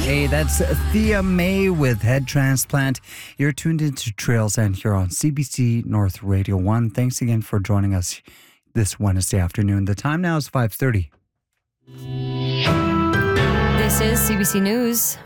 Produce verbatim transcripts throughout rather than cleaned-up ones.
Hey, that's Thea May with Head Transplant. You're tuned into Trails End here on C B C North Radio one. Thanks again for joining us this Wednesday afternoon. The time now is five thirty. This is C B C News.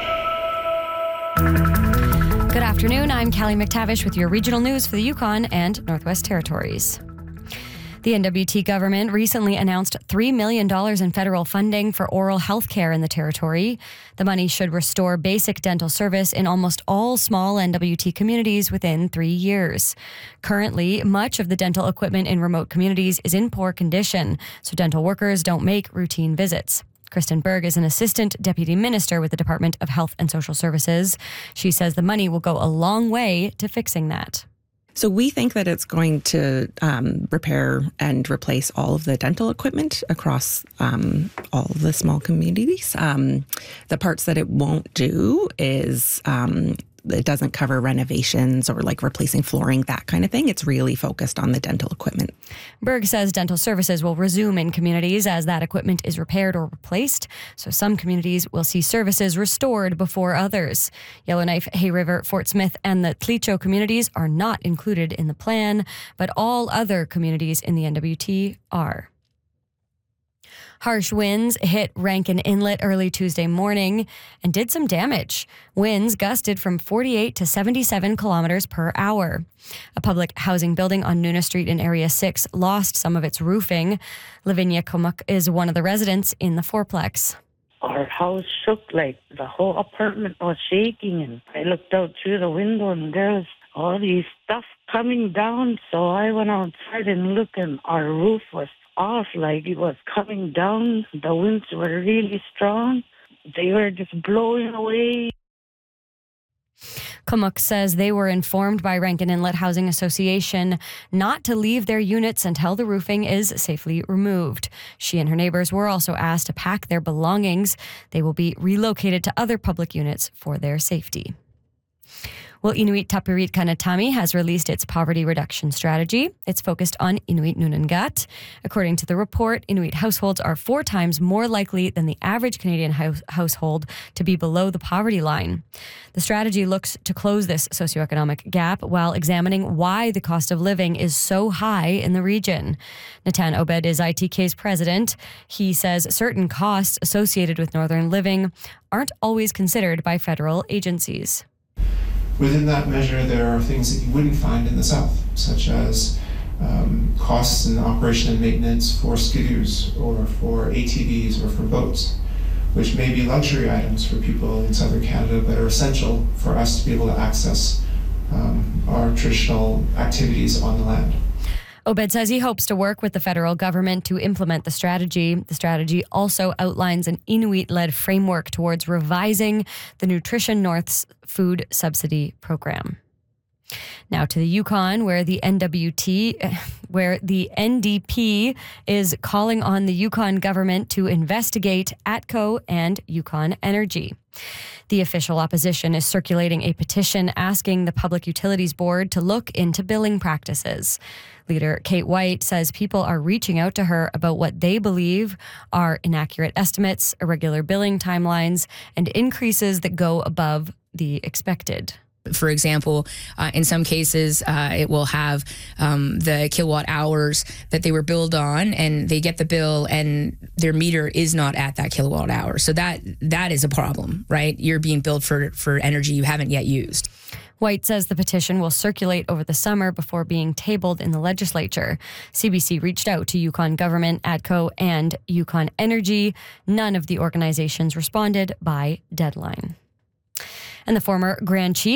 Good afternoon. I'm Callie McTavish with your regional news for the Yukon and Northwest Territories. The N W T government recently announced three million dollars in federal funding for oral health care in the territory. The money should restore basic dental service in almost all small N W T communities within three years. Currently, much of the dental equipment in remote communities is in poor condition, so dental workers don't make routine visits. Kristen Berg is an assistant deputy minister with the Department of Health and Social Services. She says the money will go a long way to fixing that. So we think that it's going to um, repair and replace all of the dental equipment across um, all the small communities. Um, the parts that it won't do is um, it doesn't cover renovations or like replacing flooring, that kind of thing. It's really focused on the dental equipment. Berg says dental services will resume in communities as that equipment is repaired or replaced. So some communities will see services restored before others. Yellowknife, Hay River, Fort Smith, and the Tlicho communities are not included in the plan, but all other communities in the N W T are. Harsh winds hit Rankin Inlet early Tuesday morning and did some damage. Winds gusted from forty-eight to seventy-seven kilometers per hour. A public housing building on Nuna Street in Area six lost some of its roofing. Lavinia Komuk is one of the residents in the fourplex. Our house shook, like the whole apartment was shaking, and I looked out through the window and there was all these stuff coming down, so I went outside and looked, and our roof was off, like it was coming down. The winds were really strong. They were just blowing away. Komuk says they were informed by Rankin Inlet Housing Association not to leave their units until the roofing is safely removed. She and her neighbors were also asked to pack their belongings. They will be relocated to other public units for their safety. Well, Inuit Tapirit Kanatami has released its poverty reduction strategy. It's focused on Inuit Nunangat. According to the report, Inuit households are four times more likely than the average Canadian house- household to be below the poverty line. The strategy looks to close this socioeconomic gap while examining why the cost of living is so high in the region. Natan Obed is I T K's president. He says certain costs associated with northern living aren't always considered by federal agencies. Within that measure, there are things that you wouldn't find in the south, such as um, costs in operation and maintenance for skidoos or for A T Vs or for boats, which may be luxury items for people in southern Canada, but are essential for us to be able to access um, our traditional activities on the land. Obed says he hopes to work with the federal government to implement the strategy. The strategy also outlines an Inuit-led framework towards revising the Nutrition North's food subsidy program. Now to the Yukon, where the N W T, where the N D P is calling on the Yukon government to investigate ATCO and Yukon Energy. The official opposition is circulating a petition asking the Public Utilities Board to look into billing practices. Leader Kate White says people are reaching out to her about what they believe are inaccurate estimates, irregular billing timelines, and increases that go above the expected. For example, uh, in some cases, uh, it will have um, the kilowatt hours that they were billed on, and they get the bill and their meter is not at that kilowatt hour. So that that is a problem, right? You're being billed for, for energy you haven't yet used. White says the petition will circulate over the summer before being tabled in the legislature. C B C reached out to Yukon Government, ATCO, and Yukon Energy. None of the organizations responded by deadline. And the former Grand Chief